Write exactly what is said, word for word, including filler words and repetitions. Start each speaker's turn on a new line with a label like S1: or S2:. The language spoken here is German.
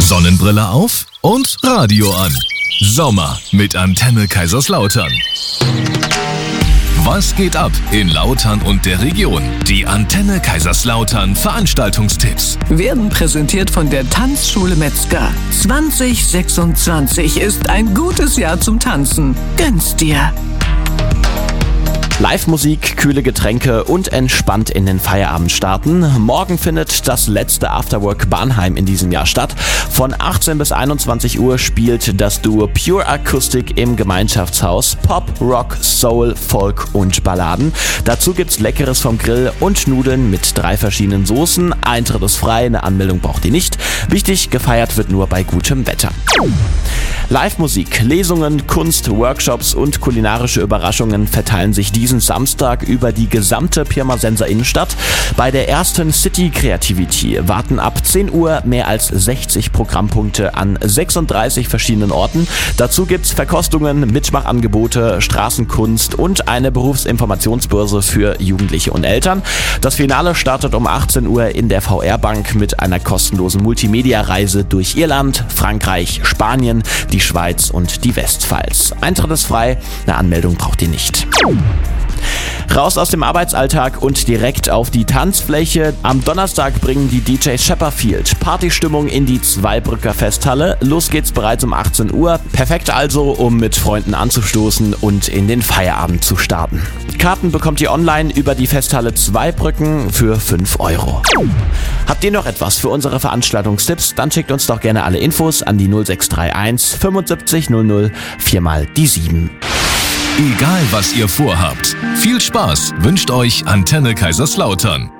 S1: Sonnenbrille auf und Radio an. Sommer mit Antenne Kaiserslautern. Was geht ab in Lautern und der Region? Die Antenne Kaiserslautern Veranstaltungstipps
S2: werden präsentiert von der Tanzschule Metzger. zwanzig sechsundzwanzig ist ein gutes Jahr zum Tanzen. Gönn's dir!
S3: Live-Musik, kühle Getränke und entspannt in den Feierabend starten. Morgen findet das letzte Afterwork Barnheim in diesem Jahr statt. Von achtzehn bis einundzwanzig Uhr spielt das Duo Pure Acoustic im Gemeinschaftshaus Pop, Rock, Soul, Folk und Balladen. Dazu gibt's Leckeres vom Grill und Nudeln mit drei verschiedenen Soßen. Eintritt ist frei, eine Anmeldung braucht ihr nicht. Wichtig, gefeiert wird nur bei gutem Wetter. Live-Musik, Lesungen, Kunst, Workshops und kulinarische Überraschungen verteilen sich diesen Samstag über die gesamte Pirmasenser Innenstadt. Bei der ersten City Creativity warten ab zehn Uhr mehr als sechzig Programmpunkte an sechsunddreißig verschiedenen Orten. Dazu gibt's Verkostungen, Mitmachangebote, Straßenkunst und eine Berufsinformationsbörse für Jugendliche und Eltern. Das Finale startet um achtzehn Uhr in der V R-Bank mit einer kostenlosen Multimedia-Reise durch Irland, Frankreich, Spanien, die Schweiz und die Westpfalz. Eintritt ist frei, eine Anmeldung braucht ihr nicht. Raus aus dem Arbeitsalltag und direkt auf die Tanzfläche. Am Donnerstag bringen die D Js Shepperfield Partystimmung in die Zweibrücker Festhalle. Los geht's bereits um achtzehn Uhr. Perfekt also, um mit Freunden anzustoßen und in den Feierabend zu starten. Karten bekommt ihr online über die Festhalle Zweibrücken für fünf Euro. Habt ihr noch etwas für unsere Veranstaltungstipps? Dann schickt uns doch gerne alle Infos an die null sechs drei eins fünfundsiebzig null null vier mal die sieben.
S1: Egal was ihr vorhabt, viel Spaß wünscht euch Antenne Kaiserslautern.